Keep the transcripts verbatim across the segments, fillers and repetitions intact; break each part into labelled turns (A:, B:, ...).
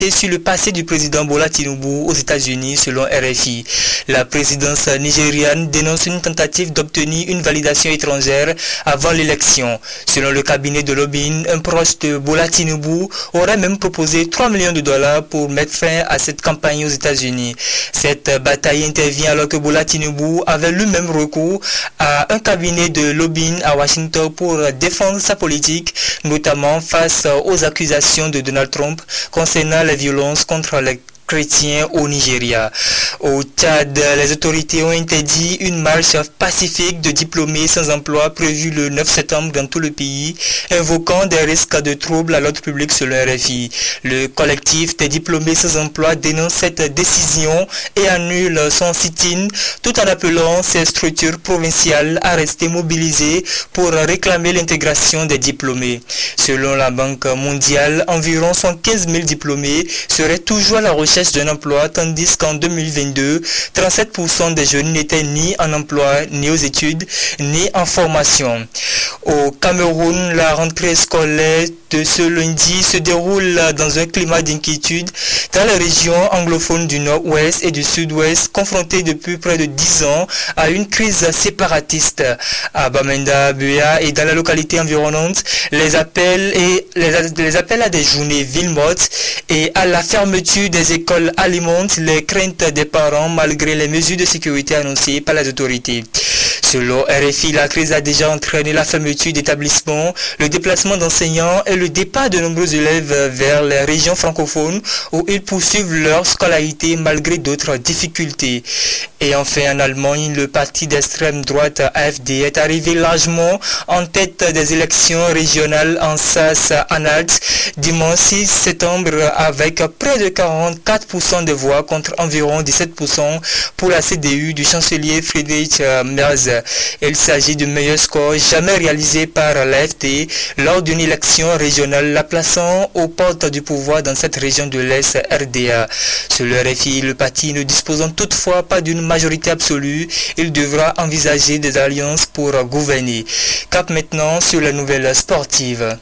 A: sur le passé du président Bola Tinubu aux États-Unis selon R F I. La présidence nigériane dénonce une tentative d'obtenir une validation étrangère avant l'élection. Selon le cabinet de lobbying, un proche de Bola Tinubu aurait même proposé trois millions de dollars pour mettre fin à cette campagne aux États-Unis. Cette bataille intervient alors que Bola Tinubu avait lui-même recours à un cabinet de lobbying à Washington pour défendre sa politique, notamment face aux accusations de Donald Trump concernant les violences contre les chrétiens au Nigeria. Au Tchad, les autorités ont interdit une marche pacifique de diplômés sans emploi prévue le neuf septembre dans tout le pays, invoquant des risques de troubles à l'ordre public selon R F I. Le collectif des diplômés sans emploi dénonce cette décision et annule son sit-in tout en appelant ces structures provinciales à rester mobilisées pour réclamer l'intégration des diplômés. Selon la Banque mondiale, environ soixante-quinze mille diplômés seraient toujours à la recherche d'un emploi, tandis qu'en deux mille vingt-deux, trente-sept pour cent des jeunes n'étaient ni en emploi, ni aux études, ni en formation. Au Cameroun, la rentrée scolaire de ce lundi se déroule dans un climat d'inquiétude dans les régions anglophones du nord-ouest et du sud-ouest, confrontées depuis près de dix ans à une crise séparatiste. À Bamenda, Buea et dans la localité environnante, les appels, et les, les appels à des journées ville mortes et à la fermeture des écoles alimentent les craintes des parents malgré les mesures de sécurité annoncées par les autorités. Selon R F I, la crise a déjà entraîné la fermeture d'établissements, le déplacement d'enseignants et le départ de nombreux élèves vers les régions francophones où ils poursuivent leur scolarité malgré d'autres difficultés. Et enfin, en Allemagne, le parti d'extrême droite A F D est arrivé largement en tête des élections régionales en Saxe-Anhalt dimanche six septembre avec près de quarante-quatre pour cent des voix contre environ dix-sept pour cent pour la C D U du chancelier Friedrich Merz. Il s'agit du meilleur score jamais réalisé par l'A F D lors d'une élection régionale, la plaçant aux portes du pouvoir dans cette région de l'Est R D A. Selon R F I, le parti ne disposant toutefois pas d'une majorité absolue, il devra envisager des alliances pour gouverner. Cap maintenant sur les nouvelles sportives.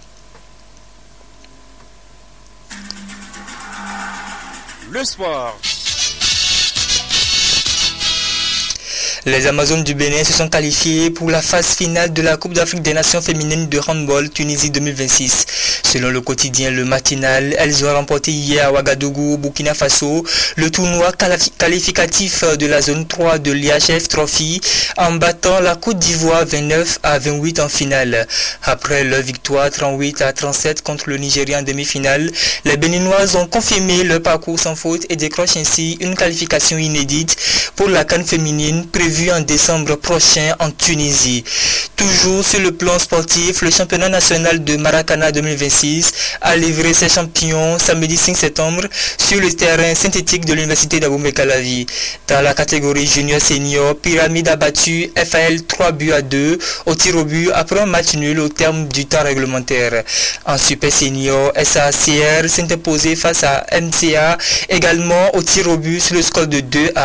B: Le sport.
A: Les Amazones du Bénin se sont qualifiées pour la phase finale de la Coupe d'Afrique des Nations féminines de handball Tunisie deux mille vingt-six. Selon le quotidien Le Matinal, elles ont remporté hier à Ouagadougou, Burkina Faso, le tournoi qualificatif de la zone trois de l'I H F Trophy en battant la Côte d'Ivoire vingt-neuf à vingt-huit en finale. Après leur victoire trente-huit à trente-sept contre le Nigeria en demi-finale, les Béninoises ont confirmé leur parcours sans faute et décrochent ainsi une qualification inédite pour la CAN féminine prévue en décembre prochain en Tunisie. Toujours sur le plan sportif, le championnat national de Maracana deux mille vingt-six a livré ses champions samedi cinq septembre sur le terrain synthétique de l'université d'Abomey-Calavi. Dans la catégorie junior senior, Pyramide a battu F A L trois buts à deux au tir au but après un match nul au terme du temps réglementaire. En super senior, S A C R s'est imposé face à M C A également au tir au but sur le score de deux à